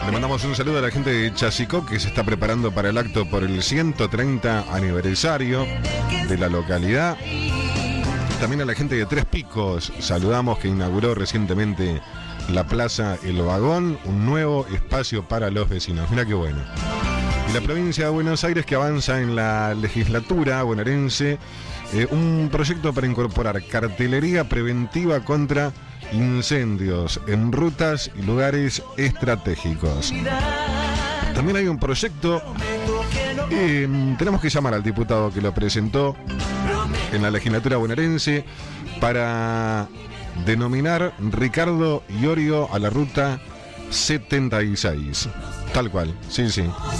Le mandamos un saludo a la gente de Chasicó que se está preparando para el acto por el 130 aniversario de la localidad. También a la gente de Tres Picos, saludamos, que inauguró recientemente la Plaza El Vagón, un nuevo espacio para los vecinos. Mira qué bueno. Y la provincia de Buenos Aires, que avanza en la legislatura bonaerense un proyecto para incorporar cartelería preventiva contra incendios en rutas y lugares estratégicos. También hay un proyecto, tenemos que llamar al diputado que lo presentó en la legislatura bonaerense, para denominar Ricardo Iorio a la ruta 76. Tal cual, sí.